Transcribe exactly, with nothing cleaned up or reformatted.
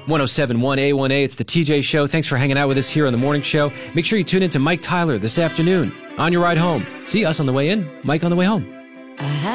one oh seven point one A one A, it's the T J Show. Thanks for hanging out with us here on the morning show. Make sure you tune in to Mike Tyler this afternoon on your ride home. See us on the way in, Mike on the way home.